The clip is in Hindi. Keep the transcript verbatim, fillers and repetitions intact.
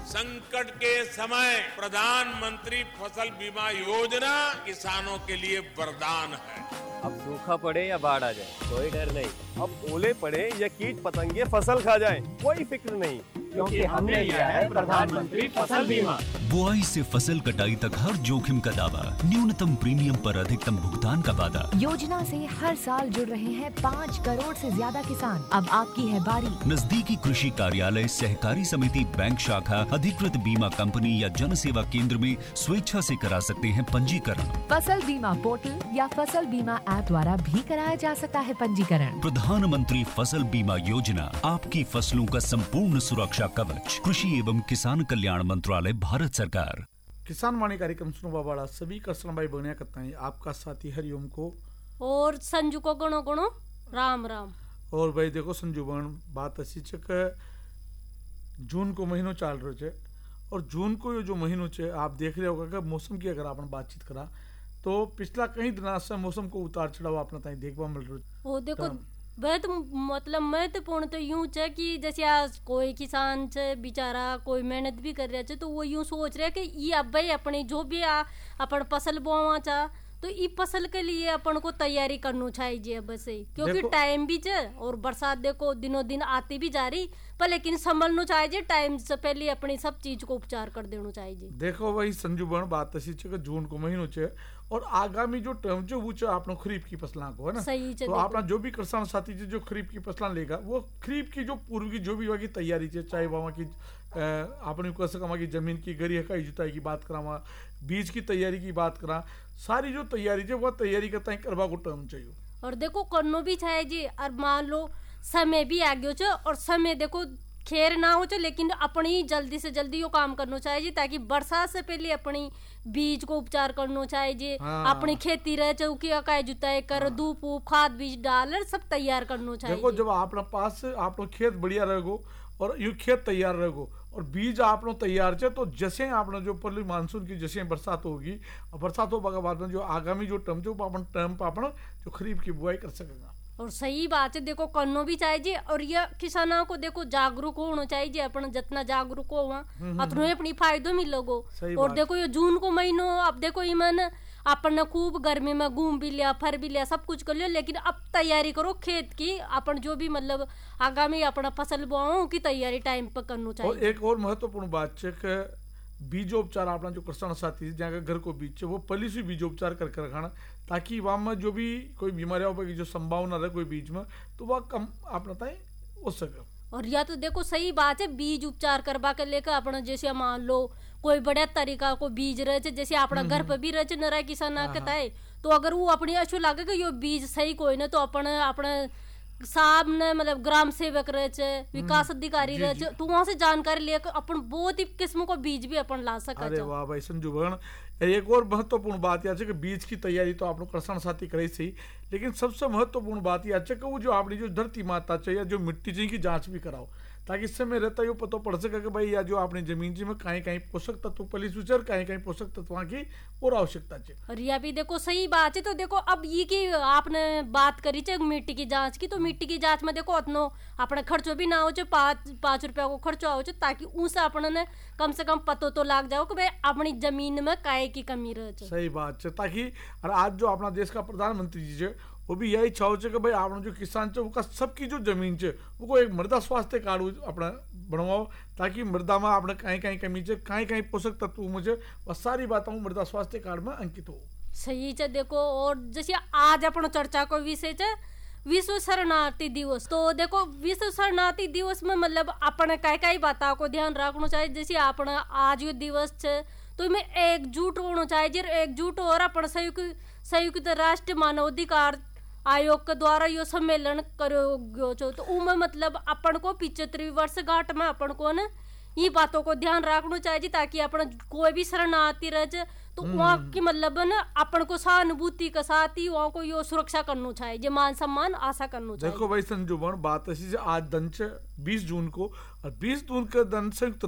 संकट के समय प्रधानमंत्री फसल बीमा योजना किसानों के लिए वरदान है। अब सूखा पड़े या बाढ़ आ जाए कोई डर नहीं। अब ओले पड़े या कीट पतंगे फसल खा जाएं कोई फिक्र नहीं, क्योंकि हमने लिया है प्रधानमंत्री फसल बीमा। बुआई से फसल कटाई तक हर जोखिम का दावा, न्यूनतम प्रीमियम पर अधिकतम भुगतान का वादा। योजना से हर साल जुड़ रहे हैं पाँच करोड़ से ज्यादा किसान। अब आपकी है बारी। नजदीकी कृषि कार्यालय, सहकारी समिति, बैंक शाखा, अधिकृत बीमा कंपनी या जन सेवा केंद्र में स्वेच्छा से करा सकते हैं पंजीकरण। फसल बीमा पोर्टल या फसल बीमा ऐप द्वारा भी कराया जा सकता है पंजीकरण। प्रधानमंत्री फसल बीमा योजना, आपकी फसलों का संपूर्ण सुरक्षा कवच। कृषि एवं किसान कल्याण मंत्रालय, भारत सरकार। किसान वाणी कार्यक्रम सुनो बाबाड़ा सभी किसान भाई बहनियां करता है आपका साथी हरिओम को और संजू को गणो गणो राम राम। और भाई देखो संजू बहन बात ऐसी है कि जून को महीनों चल रहे छे और जून को ये जो महीनों छे आप देख रहे होगा कि मौसम की अगर आपने बातचीत करा तो पिछला कई दिनों से मौसम को उतार चढ़ाव अपना ताई देखवा मिल रहा है। वो देखो बहुत मतलब महत्वपूर्ण तो यूं है कि जैसे आज कोई किसान छे बेचारा कोई मेहनत भी कर रहा है तो वो यूं सोच रहे कि ये अब भाई अपनी जो भी अपन फसल बोवा चाह तो ई फसल के लिए अपन को तैयारी करनी चाहिए अब से, क्योंकि टाइम भी है और बरसात देखो दिनों दिन आती भी जा रही पर लेकिन संभलना चाहिए, टाइम से पहले अपनी सब चीज को उपचार कर देना चाहिए। देखो भाई संजू बहन बात ऐसी है कि जून को महीनों छे और आगामी जो टर्म जो वो आपने खरीफ की फसलों को है ना सही तो अपना जो भी किसान साथी जो खरीफ की फसलें लेगा वो खरीफ की जो पूर्व की जो भी वहाँ की तैयारी है, चाहे वहाँ की अपनी कह सका की जमीन की गरी हकाई जुताई की बात करा, वहाँ बीज की तैयारी की बात करा, सारी जो तैयारी है वह तैयारी करता है करवा को टर्म चाहिए। और देखो करनो भी चाहिए जी, और मान लो समय भी आ गयो और समय देखो खेर ना हो लेकिन अपनी जल्दी से जल्दी वो काम करना चाहिए ताकि बरसात से पहले अपनी बीज को उपचार करना चाहिए। हाँ। अपनी खेती रहे चौकी अकाय जुताई कर हाँ। धूप खाद बीज डाल सब तैयार करना चाहिए। देखो जब अपने पास आप खेत बढ़िया रहेगो और यू खेत तैयार रहेगो और बीज आप लोग तैयार चे तो जैसे आपने जो पहले मानसून की जैसे बरसात होगी और बरसात होने के बाद में जो आगामी जो टर्म जो अपन टर्म पर अपन जो खरीफ की बुआई कर सकेगा। और सही बात है देखो करना भी चाहिए और ये किसानों को देखो जागरूक होना चाहिए, अपन जितना जागरूक हो उतना अपनी फायदो मिलोगो। और देखो ये जून को महीनो अब देखो ईमन अपन ने खूब गर्मी में घूम भी लिया फर भी लिया सब कुछ कर लिया लेकिन अब तैयारी करो खेत की, अपन जो भी मतलब आगामी अपना फसल बोआओ की तैयारी टाइम पर करना चाहिए। और एक और महत्वपूर्ण बात है कि बीजोपचार अपना जो किसान साथी जहाँ घर को बीज वो पहले से बीजोपचार करके रखाना ताकि वहाँ में जो भी कोई बीमारियों की जो संभावना रहे कोई बीज में तो वह कम अपना ताई हो सके। और या तो देखो सही बात है बीज उपचार करवा के लेकर अपना जैसे मान लो कोई बड़ा तरीका को बीज रहे जैसे अपना घर पर भी रहे नरा किसान कहता है तो अगर वो अपनी अच्छो लगे कि ये बीज सही कोई ना तो अपन अपने साहब ने मतलब ग्राम सेवक रहे विकास अधिकारी रहे तो वहां से जानकारी लेकर अपन बहुत ही किस्म को बीज भी अपन ला सकते। अरे वाह भाई संजू बहन एक और महत्वपूर्ण बात यह है कि बीज की तैयारी तो आप लोग किसान साथी करे सही लेकिन सबसे महत्वपूर्ण बात यह है कि वो जो आपकी जो धरती माता चाहिए जो मिट्टी चाहिए की जांच भी कराओ ताकि इस समय रहता है पता पड़ सके कि भाई या जो आपने जमीन जी में कहीं कहीं पोषक तत्व पली सुचर कहीं कहीं पोषक तत्वों की और आवश्यकता है। और यह भी देखो सही बात है तो देखो अब ये की आपने बात करी चे मिट्टी की जांच की तो मिट्टी की जांच में देखो उतनो अपना खर्चो भी ना हो पाँच पाँच रुपया को खर्चो हो ताकि उनसे अपने कम से कम पतो तो लाग जाओ कि भाई अपनी जमीन में काय की कमी रहे। सही बात है ताकि आज जो अपना देश का प्रधानमंत्री जी है वो भी यही चाहो कि भाई आपने जो किसान है वो सबकी जो जमीन है वो एक मृदा स्वास्थ्य कार्ड अपना बनवाओ ताकि मृदा में आपने कहीं कहीं कमी है कहीं कहीं पोषक तत्व मुझे वह सारी बातों मृदा स्वास्थ्य कार्ड में अंकित हो। सही है देखो और जैसे आज अपन चर्चा को विषय है विश्व शरणार्थी दिवस तो देखो विश्व शरणार्थी दिवस में मतलब अपने कई कई बातों को ध्यान रखना चाहिए जैसे अपना आज यो दिवस है तो इनमें एकजुट होना चाहिए एकजुट और अपन संयुक्त संयुक्त राष्ट्र मानवाधिकार आयोग के द्वारा यो सम्मेलन करो गयो तो उनमें मतलब अपन को पिछहत्तरवीं वर्षगांठ में अपन को ना ये बातों को ध्यान रखना चाहिए ताकि अपन कोई भी शरणार्थी रहे तो वहाँ की मतलब ना अपन को सहानुभूति के साथ ही वहाँ को यो सुरक्षा करना चाहिए मान सम्मान आशा करना चाहिए। देखो भाई संजू बहन बात ऐसी आज दिन बीस जून को और बीस जून के दिन संयुक्त